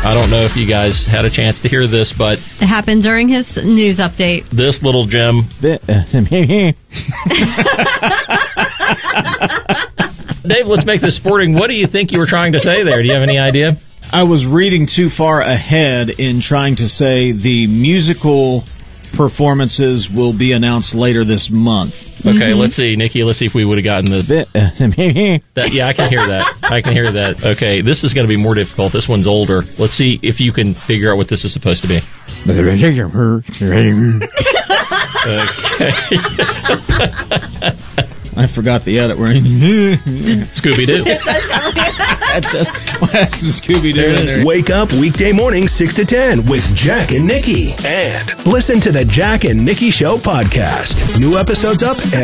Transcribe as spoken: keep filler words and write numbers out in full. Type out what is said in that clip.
I don't know if you guys had a chance to hear this, but It happened during his news update. this little gem... Dave, let's make this sporting. What do you think you were trying to say there? Do you have any idea? I was reading too far ahead in trying to say the musical performances will be announced later this month. Okay, Mm-hmm. let's see. Nikki, let's see if we would have gotten the... That, yeah, I can hear that. I can hear that. Okay, this is going to be more difficult. This one's older. Let's see if you can figure out what this is supposed to be. Okay. I forgot the edit. Where Scooby-Doo. That's some Scooby-Doo in there. Wake up weekday morning six to ten with Jack and Nikki. And listen to the Jack and Nikki Show podcast. New episodes up